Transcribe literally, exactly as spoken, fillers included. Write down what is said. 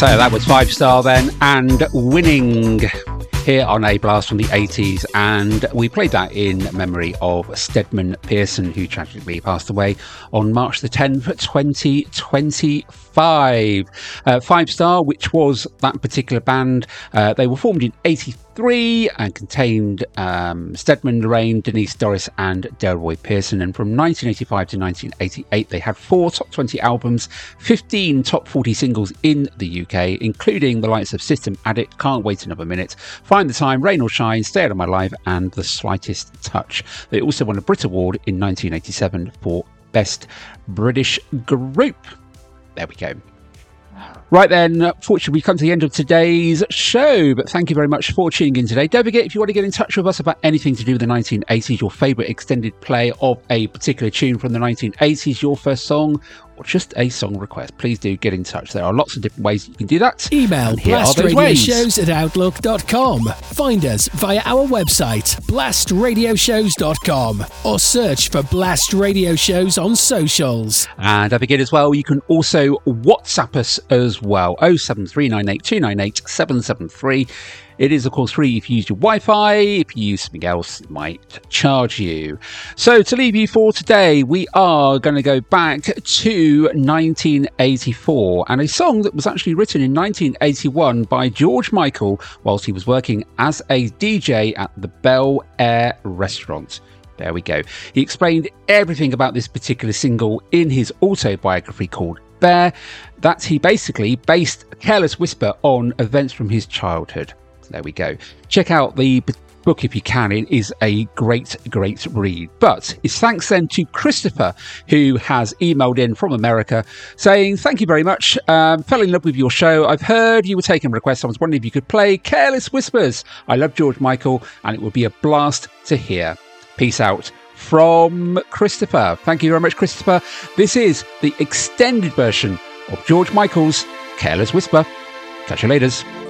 So that was Five Star then, and Winning here on A Blast from the eighties, and we played that in memory of Stedman Pearson, who tragically passed away on March the tenth, twenty twenty-five. Uh, Five Star, which was that particular band, uh, they were formed in eighty-three and contained um, Stedman, Lorraine, Denise, Doris and Delroy Pearson, and from nineteen eighty-five to nineteen eighty-eight they had four top twenty albums, fifteen top forty singles in the U K, including the likes of System Addict, Can't Wait Another Minute, Find the Time, Rain or Shine, Stay Out of My Life and The Slightest Touch. They also won a Brit Award in nineteen eighty-seven for Best British Group. There we go. Right then, fortunately, we come to the end of today's show, but thank you very much for tuning in today. Don't forget, if you want to get in touch with us about anything to do with the nineteen eighties, your favourite extended play of a particular tune from the nineteen eighties, your first song, or just a song request, please do get in touch. There are lots of different ways you can do that. Email blastradioshows at outlook dot com. Find us via our website, blast radio shows dot com, or search for Blast Radio Shows on socials. And don't forget as well, you can also WhatsApp us as well, oh seven three nine eight two nine eight seven seven three. It is, of course, free if you use your Wi-Fi. If you use something else, it might charge you. So to leave you for today, we are going to go back to nineteen eighty-four and a song that was actually written in nineteen eighty-one by George Michael whilst he was working as a D J at the Bel Air restaurant. There we go. He explained everything about this particular single in his autobiography called Bear, that he basically based Careless Whisper on events from his childhood. There we go. Check out the b- book if you can. It is a great, great read. But it's thanks then to Christopher, who has emailed in from America saying, thank you very much. Um, fell in love with your show. I've heard you were taking requests. I was wondering if you could play Careless Whispers. I love George Michael and it would be a blast to hear. Peace out from Christopher. Thank you very much, Christopher. This is the extended version of George Michael's Careless Whisper. Catch you later.